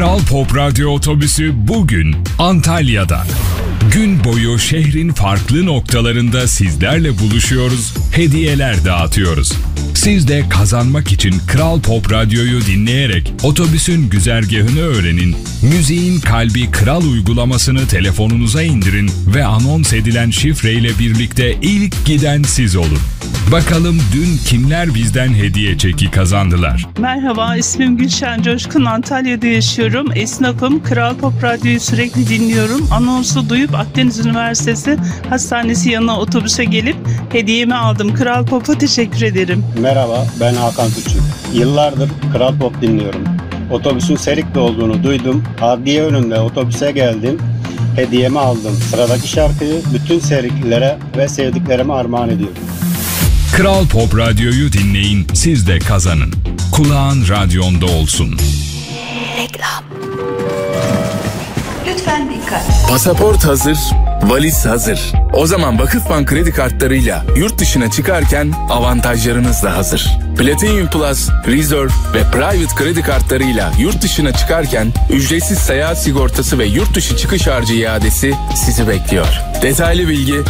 Kral Pop Radyo otobüsü bugün Antalya'da. Gün boyu şehrin farklı noktalarında sizlerle buluşuyoruz, hediyeler dağıtıyoruz. Siz de kazanmak için Kral Pop Radyo'yu dinleyerek otobüsün güzergahını öğrenin, müziğin kalbi Kral uygulamasını telefonunuza indirin ve anons edilen şifreyle birlikte ilk giden siz olun. Bakalım dün kimler bizden hediye çeki kazandılar? Merhaba, ismim Gülşen Coşkun, Antalya'da yaşıyorum. Esnafım, Kral Pop Radyo'yu sürekli dinliyorum. Anonsu duyup Akdeniz Üniversitesi Hastanesi yanına otobüse gelip hediyemi aldım. Kral Pop'a teşekkür ederim. Merhaba, ben Hakan Küçük. Yıllardır Kral Pop dinliyorum. Otobüsün Serikli olduğunu duydum. Adliye önünde otobüse geldim. Hediyemi aldım. Sıradaki şarkıyı bütün Seriklilere ve sevdiklerime armağan ediyorum. Kral Pop Radyo'yu dinleyin, siz de kazanın. Kulağın radyonda olsun. Reklam. Lütfen dikkat. Pasaport hazır, valiz hazır. O zaman Vakıfbank kredi kartlarıyla yurt dışına çıkarken avantajlarınız da hazır. Platinum Plus, Reserve ve Private kredi kartlarıyla yurt dışına çıkarken ücretsiz seyahat sigortası ve yurt dışı çıkış harcı iadesi sizi bekliyor. Detaylı bilgi